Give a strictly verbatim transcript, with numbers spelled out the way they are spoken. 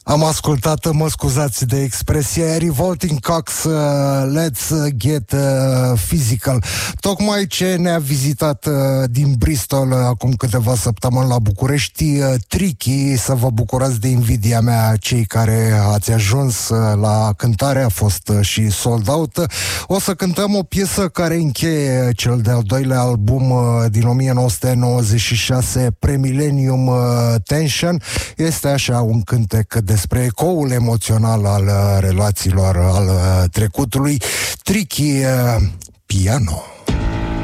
Am ascultat, mă scuzați de expresie, Revolting Cocks, uh, Let's Get uh, Physical. Tocmai ce ne-a vizitat uh, din Bristol uh, acum câteva săptămâni la București, uh, Tricky, să vă bucurați de invidia mea, cei care ați ajuns uh, la cântare, a fost uh, și sold out. O să cântăm o piesă care încheie cel de-al doilea album uh, din o mie nouă sute nouăzeci și șase, Premillennium uh, Tension. Este așa un cântec despre ecoul emoțional al uh, relațiilor, al uh, trecutului. Tricky, uh, piano.